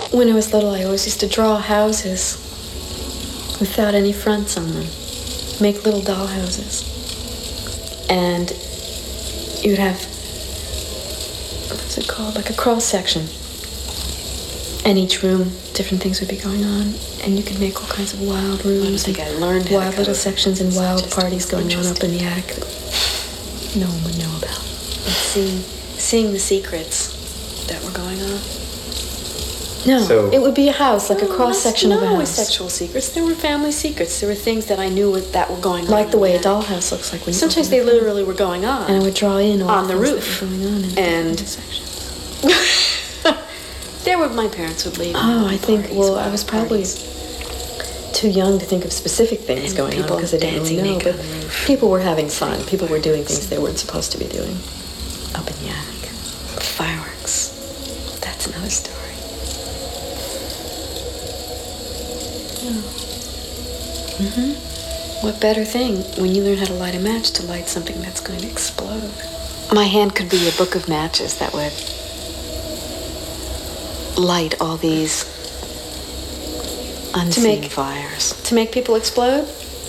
When I was little, I always used to draw houses without any fronts on them. Make little doll houses. And you would have, what's it called, like a cross section. And each room, different things would be going on. And you could make all kinds of wild rooms. I think I learned wild little sections and wild parties going on up in the attic that no one would know about. And seeing the secrets that were going on. No, it would be a house, like a cross-section of a house. Not always sexual secrets. There were family secrets. There were things that I knew that were going on. Like the way a dollhouse looks like when you sometimes they literally were going on. And I would draw in all on the roof. That were going on in and sections. There were my parents would leave. Oh, I think, I was probably too young to think of specific things going on because I didn't really know. But people were having fun. People were doing things they weren't supposed to be doing up in the attic. Fireworks. That's another story. Mm-hmm. What better thing when you learn how to light a match to light something that's going to explode? My hand could be a book of matches that would light all these unseen fires. To make people explode?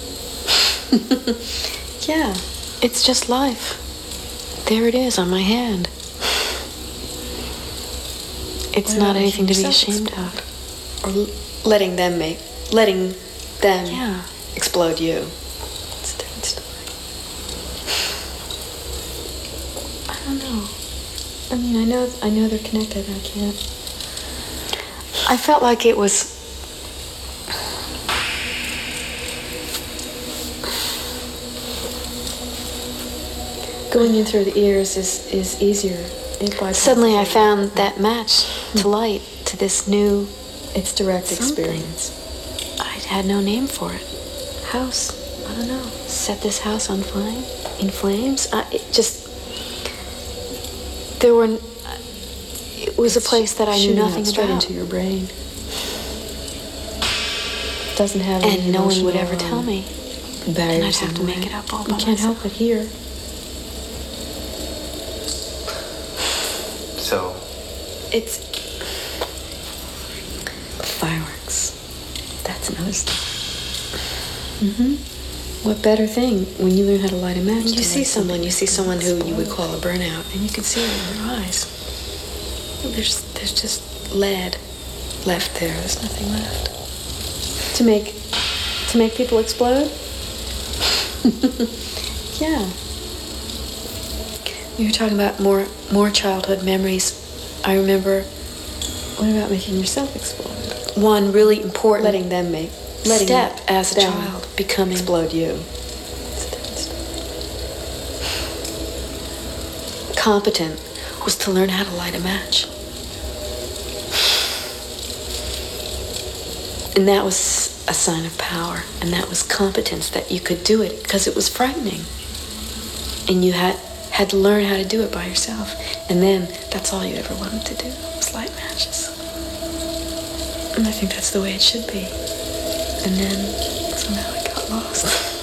Yeah. It's just life. There it is on my hand. It's not anything to be ashamed of. Or letting them explode you. It's a different story. I don't know. I mean, I know they're connected. I can't. I felt like it was going in through the ears is easier. Suddenly I found that match to light to this new it's direct experience. I had no name for it. House. I don't know. Set this house on fire? In flames? It was a place that I knew nothing straight about. Into your brain. Doesn't have any and no one would ever tell me. Barriers and I'd have to make it up all by myself. You can't help it here. So? It's fireworks. That's another story. Mm-hmm. What better thing when you learn how to light a match? You see someone who you would call a burnout, and you can see it in their eyes. There's just lead left there. There's nothing left. To make people explode? Yeah. You were talking about more childhood memories. I remember. What about making yourself explode? One really important letting step as a child becoming explode you. Competent was to learn how to light a match. And that was a sign of power, and that was competence that you could do it because it was frightening. And you had to learn how to do it by yourself. And then that's all you ever wanted to do was light matches. And I think that's the way it should be. And then somehow it got lost.